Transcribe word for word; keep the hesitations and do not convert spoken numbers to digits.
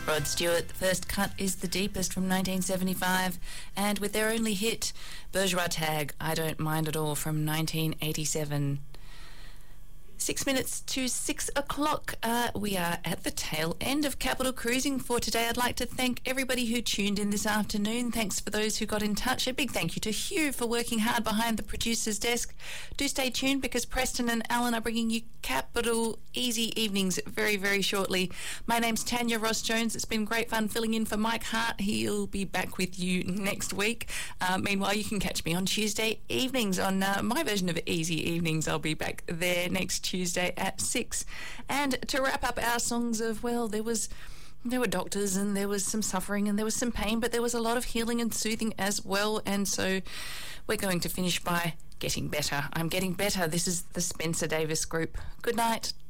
Rod Stewart, the first cut is The Deepest from nineteen seventy-five, and with their only hit, Bourgeois Tag, I Don't Mind At All from nineteen eighty-seven. Six minutes to six o'clock. Uh, we are at the tail end of Capital Cruising for today. I'd like to thank everybody who tuned in this afternoon. Thanks for those who got in touch. A big thank you to Hugh for working hard behind the producer's desk. Do stay tuned because Preston and Alan are bringing you Capital Easy Evenings very, very shortly. My name's Tanya Ross-Jones. It's been great fun filling in for Mike Hart. He'll be back with you next week. Uh, meanwhile, you can catch me on Tuesday evenings on uh, my version of Easy Evenings. I'll be back there next Tuesday at six. And to wrap up our songs of, well, there was there were doctors and there was some suffering and there was some pain, but there was a lot of healing and soothing as well. And so we're going to finish by Getting Better. I'm Getting Better. This is the Spencer Davis Group. Good night.